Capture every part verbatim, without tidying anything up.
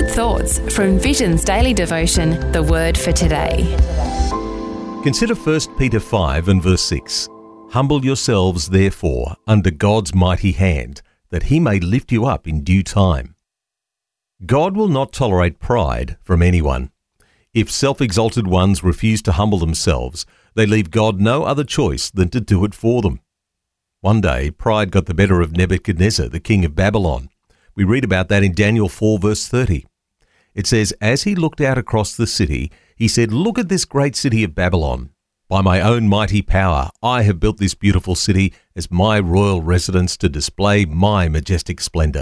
thoughts from Vision's daily devotion, The Word for Today. Consider First Peter five and verse six. Humble yourselves, therefore, under God's mighty hand, that he may lift you up in due time. God will not tolerate pride from anyone. If self-exalted ones refuse to humble themselves, they leave God no other choice than to do it for them. One day, pride got the better of Nebuchadnezzar, the king of Babylon. We read about that in Daniel four, verse thirty. It says, as he looked out across the city, he said, look at this great city of Babylon. By my own mighty power, I have built this beautiful city as my royal residence to display my majestic splendor.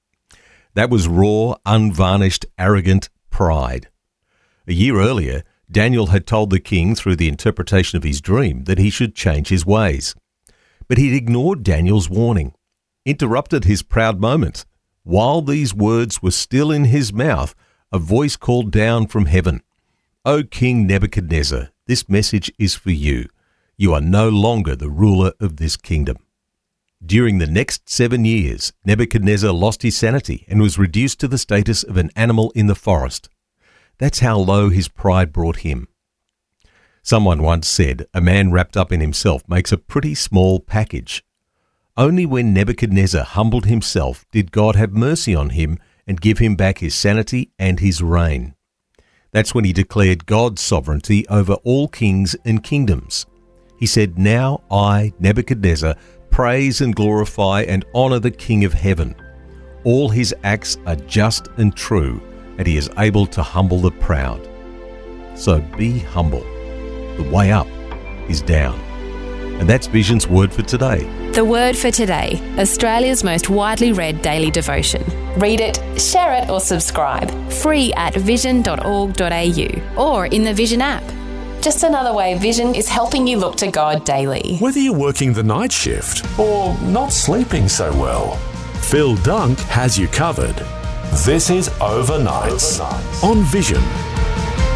That was raw, unvarnished, arrogant pride. A year earlier, Daniel had told the king through the interpretation of his dream that he should change his ways. But he'd ignored Daniel's warning, interrupted his proud moment. While these words were still in his mouth, a voice called down from heaven, O King Nebuchadnezzar, this message is for you. You are no longer the ruler of this kingdom. During the next seven years, Nebuchadnezzar lost his sanity and was reduced to the status of an animal in the forest. That's how low his pride brought him. Someone once said, a man wrapped up in himself makes a pretty small package. Only when Nebuchadnezzar humbled himself did God have mercy on him and give him back his sanity and his reign. That's when he declared God's sovereignty over all kings and kingdoms. He said, now I, Nebuchadnezzar, praise and glorify and honor the King of heaven. All his acts are just and true, and he is able to humble the proud. So be humble. The way up is down. And that's Vision's Word for Today. The Word for Today, Australia's most widely read daily devotion. Read it, share it or subscribe. Free at vision dot org dot a u or in the Vision app. Just another way Vision is helping you look to God daily. Whether you're working the night shift or not sleeping so well, Phil Dunk has you covered. This is Overnights on Vision.